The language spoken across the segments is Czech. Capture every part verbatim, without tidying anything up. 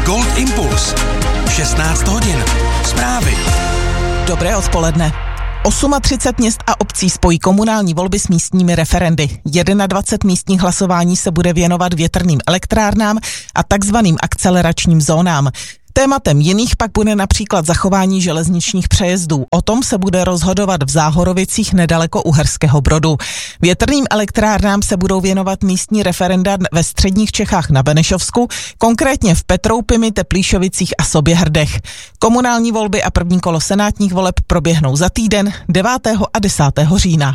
Gold Impuls. šestnáct hodin. Zprávy. Dobré odpoledne. třicet osm měst a obcí spojí komunální volby s místními referendy. dvacet jedna místních hlasování se bude věnovat větrným elektrárnám a takzvaným akceleračním zónám. Tématem jiných pak bude například zachování železničních přejezdů. O tom se bude rozhodovat v Záhorovicích nedaleko Uherského Brodu. Větrným elektrárnám se budou věnovat místní referenda ve středních Čechách na Benešovsku, konkrétně v Petroupimi, Teplíšovicích a Soběhrdech. Komunální volby a první kolo senátních voleb proběhnou za týden devátého a desátého října.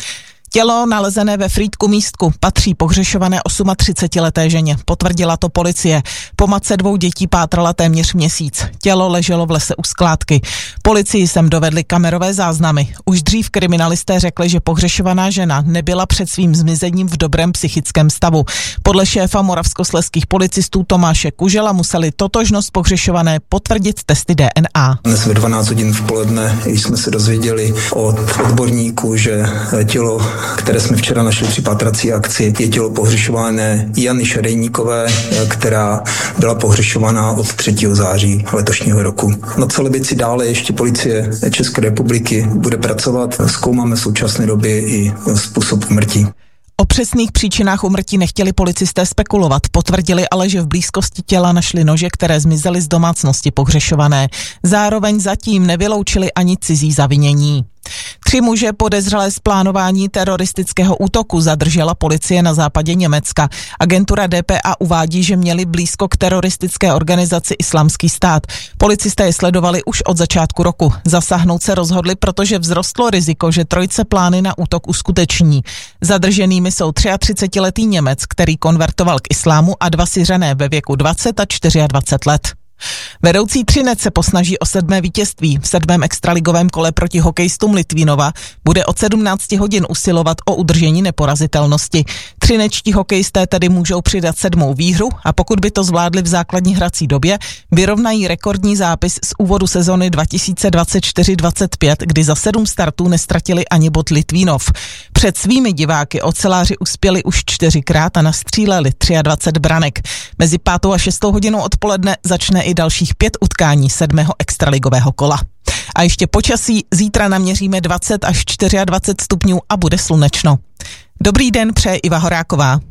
Tělo nalezené ve Frýdku Místku patří pohřešované třicetiosmileté ženě. Potvrdila to policie. Po matce dvou dětí pátrala téměř měsíc. Tělo leželo v lese u skládky. Policii sem dovedly kamerové záznamy. Už dřív kriminalisté řekli, že pohřešovaná žena nebyla před svým zmizením v dobrém psychickém stavu. Podle šéfa moravskoslezských policistů Tomáše Kužela museli totožnost pohřešované potvrdit testy D N A. Dnes ve dvanáct hodin v poledne jsme se dozvěděli od odborníků, že tělo, které jsme včera našli při pátrací akci, je tělo pohřešované Jany Šerejníkové, která byla pohřešovaná od třetího září letošního roku. Na celé věci dále ještě policie České republiky bude pracovat. Zkoumáme v současné době i způsob úmrtí. O přesných příčinách úmrtí nechtěli policisté spekulovat, potvrdili ale, že v blízkosti těla našli nože, které zmizely z domácnosti pohřešované. Zároveň zatím nevyloučili ani cizí zavinění. Tři muže podezřelé z plánování teroristického útoku zadržela policie na západě Německa. Agentura D P A uvádí, že měli blízko k teroristické organizaci Islámský stát. Policisté je sledovali už od začátku roku. Zasáhnout se rozhodli, protože vzrostlo riziko, že trojce plány na útok uskuteční. Zadrženými jsou třiatřicetiletý Němec, který konvertoval k islámu, a dva Syřané ve věku dvacet a dvacet čtyři let. Vedoucí Třinec se posnaží o sedmé vítězství. V sedmém extraligovém kole proti hokejistům Litvínova bude od sedmnáct hodin usilovat o udržení neporazitelnosti. Třinečtí hokejisté tedy můžou přidat sedmou výhru a pokud by to zvládli v základní hrací době, vyrovnají rekordní zápis z úvodu sezony dva tisíce dvacet čtyři dvacet pět, kdy za sedm startů nestratili ani bod Litvínov. Před svými diváky oceláři uspěli už čtyřikrát a nastříleli dvacet tři branek. Mezi pátou a šestou hodinou odpoledne začne i dalších pět utkání sedmého extraligového kola. A ještě počasí, zítra naměříme dvacet až dvacet čtyři stupňů a bude slunečno. Dobrý den, přeje Iva Horáková.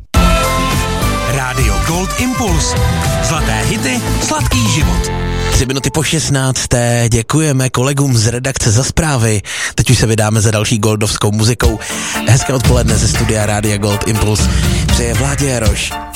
Rádio Gold Impuls. Zlaté hity, sladký život. Tři minuty po šestnácté. Děkujeme kolegům z redakce za zprávy. Teď už se vydáme za další goldovskou muzikou. Hezké odpoledne ze studia Rádia Gold Impuls. Přeje Vládě Jaroš.